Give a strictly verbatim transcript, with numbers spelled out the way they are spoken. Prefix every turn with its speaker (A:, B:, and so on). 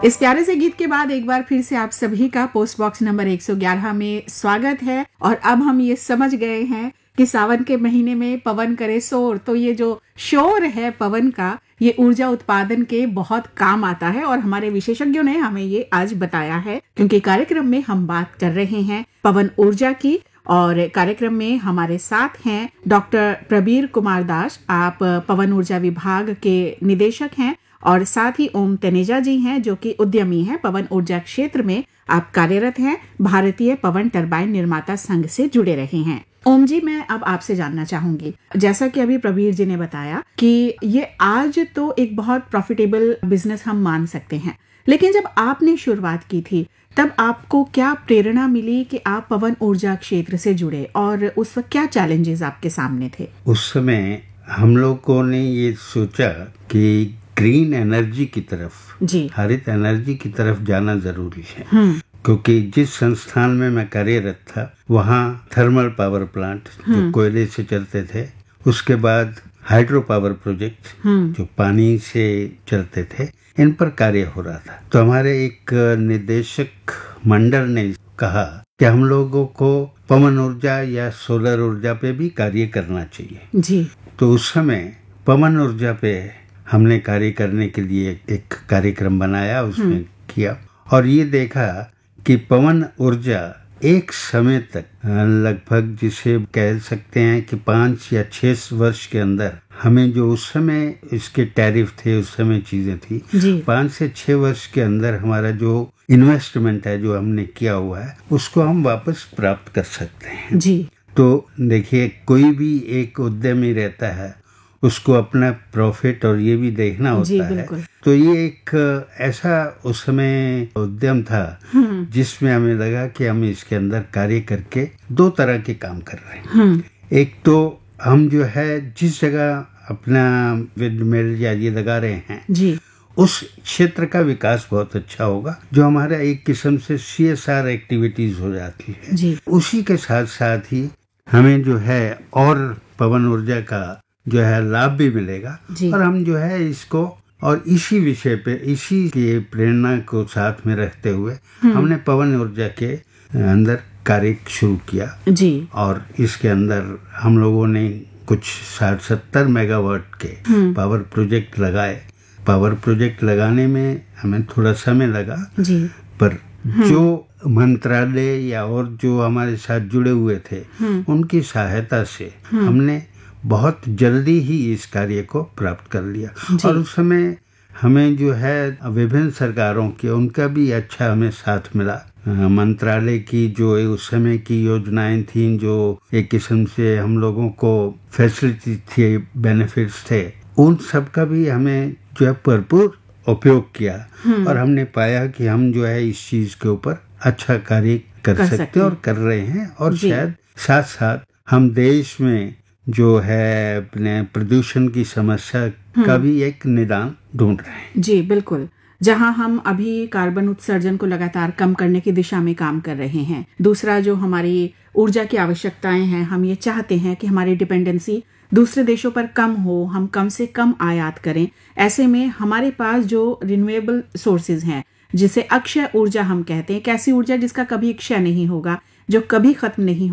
A: इस प्यारे से गीत के बाद एक बार फिर से आप सभी का पोस्ट बॉक्स नंबर एक सौ ग्यारह में स्वागत है। और अब हम ये समझ गए हैं कि सावन के महीने में पवन करे शोर, तो ये जो शोर है पवन का, ये ऊर्जा उत्पादन के बहुत काम आता है और हमारे विशेषज्ञों ने हमें ये आज बताया है, क्योंकि कार्यक्रम में हम बात कर रहे हैं पवन ऊर्जा की। और कार्यक्रम में हमारे साथ हैं डॉक्टर प्रबीर कुमार दास, आप पवन ऊर्जा विभाग के निदेशक हैं, और साथ ही ओम तनेजा जी हैं जो कि उद्यमी हैं, पवन ऊर्जा क्षेत्र में आप कार्यरत हैं, भारतीय पवन टरबाइन निर्माता संघ से जुड़े रहे हैं। ओम जी, मैं अब आपसे जानना चाहूंगी, जैसा कि अभी प्रबीर जी ने बताया कि ये आज तो एक बहुत प्रॉफिटेबल बिजनेस हम मान सकते हैं, लेकिन जब आपने शुरुआत की थी तब आपको क्या प्रेरणा मिली कि आप पवन ऊर्जा क्षेत्र से जुड़े, और उस वक्त क्या चैलेंजेस आपके सामने थे?
B: उस समय हम लोगों ने ये सोचा कि ग्रीन एनर्जी की तरफ,
A: जी,
B: हरित एनर्जी की तरफ जाना जरूरी है, क्योंकि जिस संस्थान में मैं कार्यरत था वहाँ थर्मल पावर प्लांट जो कोयले से चलते थे, उसके बाद हाइड्रो पावर प्रोजेक्ट जो पानी से चलते थे, इन पर कार्य हो रहा था। तो हमारे एक निदेशक मंडल ने कहा कि हम लोगों को पवन ऊर्जा या सोलर ऊर्जा पे भी कार्य करना चाहिए।
A: जी।
B: तो उस समय पवन ऊर्जा पे हमने कार्य करने के लिए एक कार्यक्रम बनाया, उसमें किया, और ये देखा कि पवन ऊर्जा एक समय तक लगभग जिसे कह सकते हैं कि पाँच या छह वर्ष के अंदर हमें जो उस समय इसके टैरिफ थे, उस समय चीजें थी, पाँच से छह वर्ष के अंदर हमारा जो इन्वेस्टमेंट है जो हमने किया हुआ है उसको हम वापस प्राप्त कर सकते हैं।
A: जी।
B: तो देखिए, कोई भी एक उद्यमी रहता है, उसको अपना प्रॉफिट और ये भी देखना होता है। तो ये एक ऐसा उस समय उद्यम था जिसमें हमें लगा कि हम इसके अंदर कार्य करके दो तरह के काम कर रहे हैं। एक तो हम जो है जिस जगह अपना विंडमिल या ये लगा रहे हैं, जी, उस क्षेत्र का विकास बहुत अच्छा होगा, जो हमारा एक किस्म से सी एस आर एक्टिविटीज हो जाती है। जी। उसी के साथ साथ ही हमें जो है और पवन ऊर्जा का जो है लाभ भी मिलेगा, और हम जो है इसको और इसी विषय पे, इसी की प्रेरणा को साथ में रखते हुए हमने पवन ऊर्जा के अंदर कार्य शुरू किया। जी। और इसके अंदर हम लोगों ने कुछ साठ सत्तर मेगावाट के पावर प्रोजेक्ट लगाए। पावर प्रोजेक्ट लगाने में हमें थोड़ा समय लगा, जी, पर जो मंत्रालय या और जो हमारे साथ जुड़े हुए थे उनकी सहायता से हमने बहुत जल्दी ही इस कार्य को प्राप्त कर लिया। और उस समय हमें जो है विभिन्न सरकारों के उनका भी अच्छा हमें साथ मिला। मंत्रालय की जो उस समय की योजनाएं थीं, जो एक किस्म से हम लोगों को फैसिलिटी थी, बेनिफिट्स थे, उन सब का भी हमें जो है भरपूर उपयोग किया, और हमने पाया कि हम जो है इस चीज के ऊपर अच्छा कार्य कर, कर सकते हैं और कर रहे हैं। और शायद साथ साथ हम देश में जो है अपने प्रदूषण की समस्या का भी एक निदान ढूंढ रहे हैं।
A: जी बिल्कुल, जहां हम अभी कार्बन उत्सर्जन को लगातार कम करने की दिशा में काम कर रहे हैं। दूसरा, जो हमारी ऊर्जा की आवश्यकताएं हैं, हम ये चाहते हैं कि हमारी डिपेंडेंसी दूसरे देशों पर कम हो, हम कम से कम आयात करें। ऐसे में हमारे पास जो रिन्यूएबल सोर्सेज हैं, जिसे अक्षय ऊर्जा हम कहते हैं, एक ऐसी ऊर्जा जिसका कभी क्षय नहीं होगा, जो कभी खत्म नहीं